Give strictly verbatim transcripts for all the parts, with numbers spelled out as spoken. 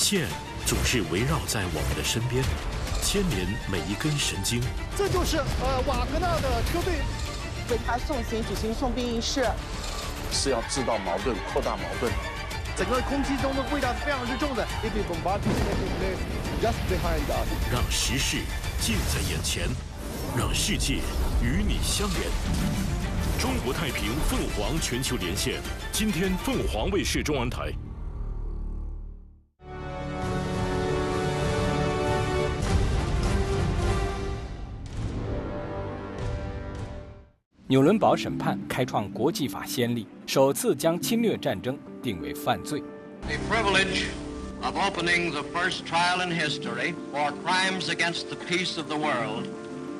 线总是围绕在我们的身边，牵连每一根神经。 这就是呃瓦格纳的车队为他送行举行送殡仪式， 是要制造矛盾、扩大矛盾。 整个空气中的味道是非常之重的。It is bombarding just behind us。 让时事近在眼前，让世界与你相连。中国太平凤凰全球连线，今天凤凰卫视中文台。 纽伦堡审判开创国际法先例，首次将侵略战争定为犯罪。 The privilege of opening the first trial in history for crimes against the peace of the world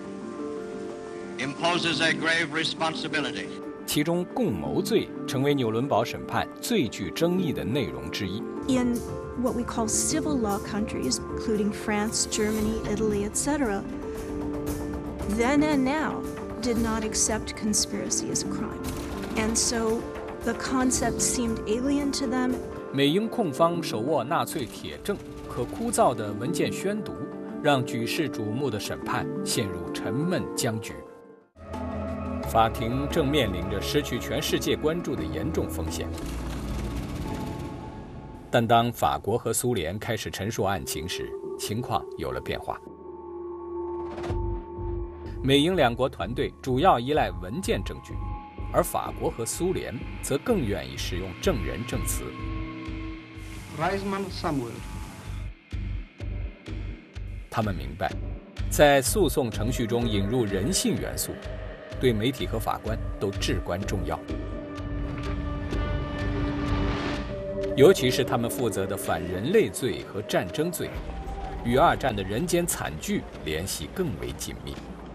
imposes a grave responsibility. 其中共谋罪成为纽伦堡审判最具争议的内容之一。 In what we call civil law countries, including France, Germany, Italy, et cetera, then and now did not accept conspiracy as a crime. And so the concept seemed alien to them. 美英控方手握纳粹铁证，可枯燥的文件宣读让举世瞩目的审判陷入沉闷僵局。法庭正面临着失去全世界关注的严重风险。但当法国和苏联开始陈述案情时，情况有了变化。美英两国团队主要依赖文件证据，而法国和苏联则更愿意使用证人证词。他们明白，在诉讼程序中引入人性元素，对媒体和法官都至关重要。尤其是他们负责的反人类罪和战争罪，与二战的人间惨剧联系更为紧密。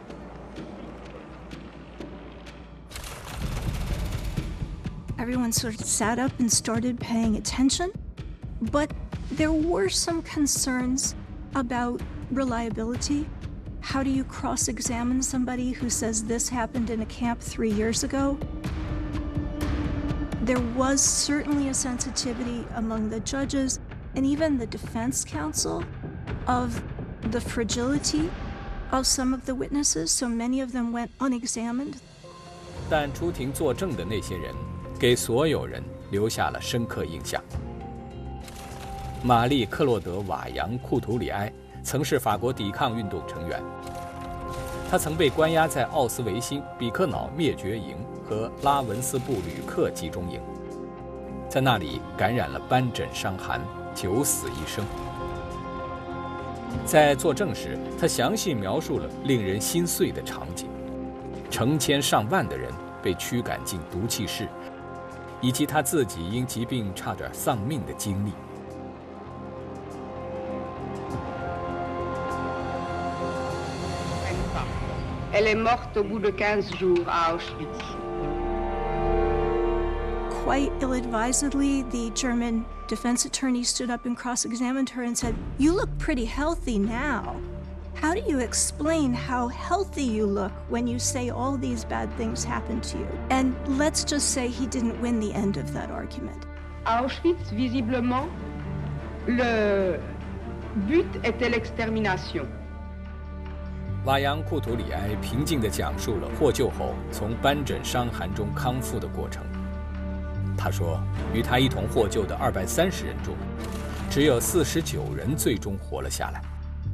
Everyone sort of sat up and started paying attention, but there were some concerns about reliability. How do you cross-examine somebody who says this happened in a camp three years ago? There was certainly a sensitivity among the judges and even the defense counsel of the fragility of some of the witnesses, so many of them went unexamined. 但出庭作证的那些人给所有人留下了深刻印象。玛丽·克洛德·瓦扬·库图里埃曾是法国抵抗运动成员，他曾被关押在奥斯维辛、比克瑙灭绝营和拉文斯布吕克集中营，在那里感染了斑疹伤寒，九死一生。在作证时，他详细描述了令人心碎的场景：成千上万的人被驱赶进毒气室，以及他自己因疾病差点丧命的经历。 Elle est morte au bout de quinze jours à Auschwitz. Quite ill-advisedly, the German defense attorney stood up and cross-examined her and said, "You look pretty healthy now. How do you explain how healthy you look when you say all these bad things happened to you?" And let's just say he didn't win the end of that argument. À Auschwitz, visiblement, le but était l'extermination. 瓦扬库图里埃平静地讲述了获救后从斑疹伤寒中康复的过程。他说，与他一同获救的二百三十人中，只有四十九人最终活了下来。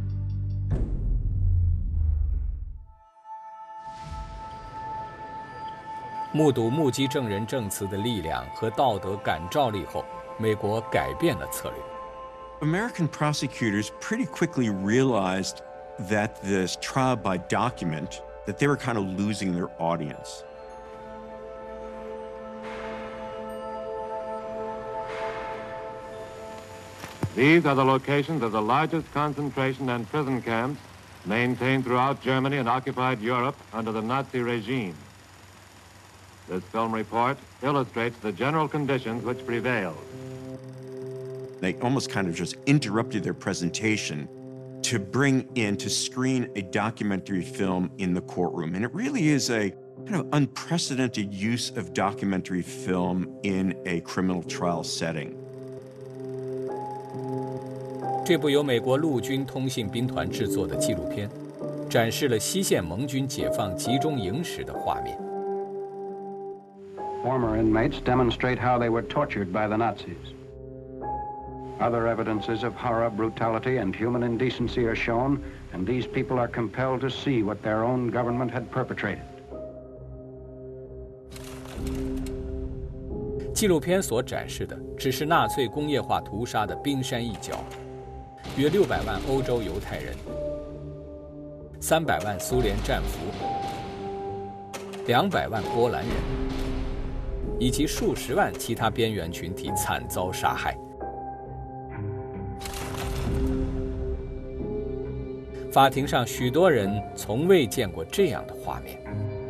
目睹目击证人证词的力量和道德感召力后，美国改变了策略。 American prosecutors pretty quickly realized that this trial by document, that they were kind of losing their audience. These are the locations of the largest concentration and prison camps maintained throughout Germany and occupied Europe under the Nazi regime. This film report illustrates the general conditions which prevailed. They almost kind of just interrupted their presentation to bring in, to screen a documentary film in the courtroom. And it really is a kind of unprecedented use of documentary film in a criminal trial setting. 这部由美国陆军通信兵团制作的纪录片，展示了西线盟军解放集中营时的画面。 Former inmates demonstrate how they were tortured by the Nazis. Other evidences of horror, brutality, and human indecency are shown, and these people are compelled to see what their own government had perpetrated. 纪录片所展示的只是纳粹工业化屠杀的冰山一角，约六百万欧洲犹太人，三百万苏联战俘，两百万波兰人，以及数十万其他边缘群体惨遭杀害。法庭上，许多人从未见过这样的画面。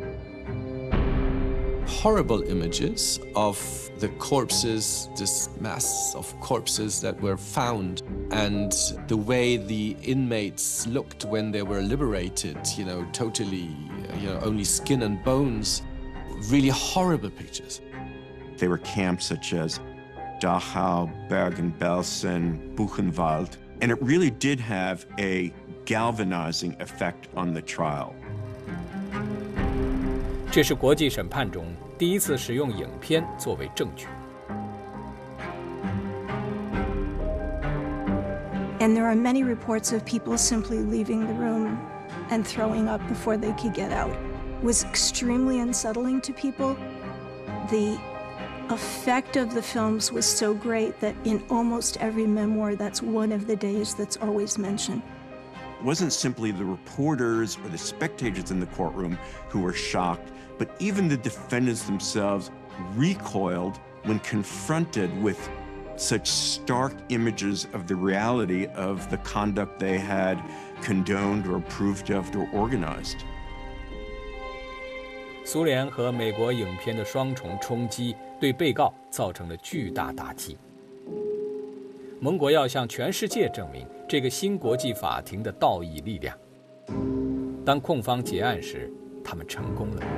Horrible images of the corpses, this mass of corpses that were found, and the way the inmates looked when they were liberated, you know, totally, you know, only skin and bones. Really horrible pictures. There were camps such as Dachau, Bergen-Belsen, Buchenwald, and it really did have a galvanizing effect on the trial. 这是国际审判中第一次使用影片作为证据。 And there are many reports of people simply leaving the room and throwing up before they could get out. It was extremely unsettling to people. The effect of the films was so great that in almost every memoir, that's one of the days that's always mentioned. It wasn't simply the reporters or the spectators in the courtroom who were shocked, but even the defendants themselves recoiled when confronted with such stark images of the reality of the conduct they had condoned or approved of or organized. 苏联和美国影片的双重冲击对被告造成了巨大打击。盟国要向全世界证明这个新国际法庭的道义力量。当控方结案时，他们成功了。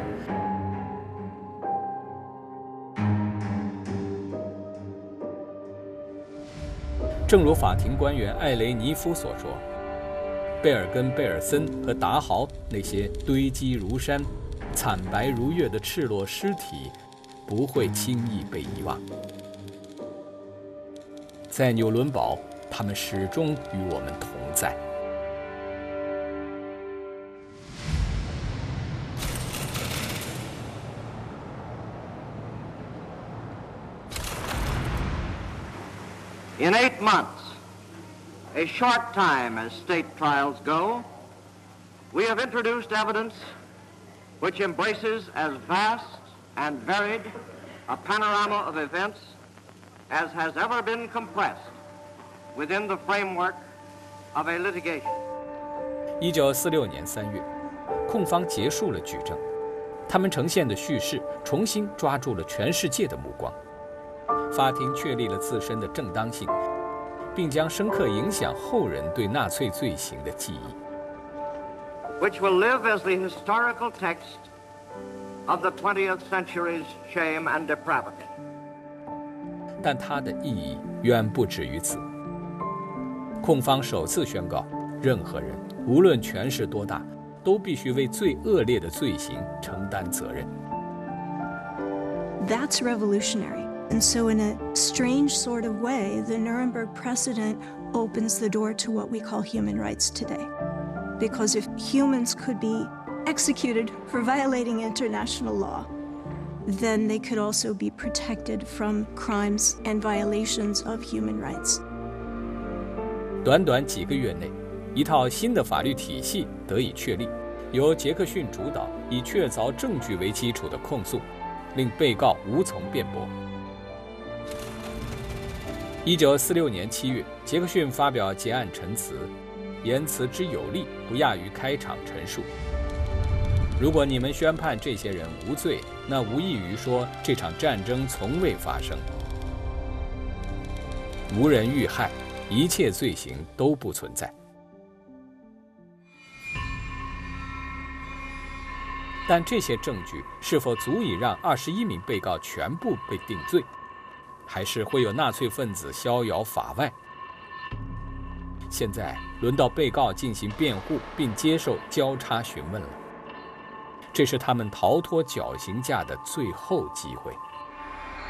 正如法庭官员艾雷尼夫所说，贝尔根、贝尔森和达豪那些堆积如山、惨白如月的赤裸尸体不会轻易被遗忘。在纽伦堡，他们始终与我们同在。 In eight months, a short time as state trials go, we have introduced evidence which embraces as vast and varied a panorama of events as has ever been compressed within the framework of a litigation. 一九四六年三月，控方结束了举证，他们呈现的叙事重新抓住了全世界的目光。法庭确立了自身的正当性，并将深刻影响后人对纳粹罪行的记忆。 Which will live as the historical text of the twentieth century's shame and depravity. 但它的意义远不止于此。控方首次宣告，任何人，无论权势多大，都必须为最恶劣的罪行承担责任。 That's revolutionary. And so in a strange sort of way, the Nuremberg precedent opens the door to what we call human rights today. Because if humans could be executed for violating international law, then they could also be protected from crimes and violations of human rights. 短短几个月内，一套新的法律体系得以确立，由杰克逊主导，以确凿证据为基础的控诉，令被告无从辩驳。一九四六年七月，杰克逊发表结案陈词，言辞之有力，不亚于开场陈述。如果你们宣判这些人无罪，那无异于说这场战争从未发生，无人遇害，一切罪行都不存在。但这些证据是否足以让二十一名被告全部被定罪？还是会有纳粹分子逍遥法外？ 现在轮到被告进行辩护，并接受交叉询问了。这是他们逃脱绞刑架的最后机会。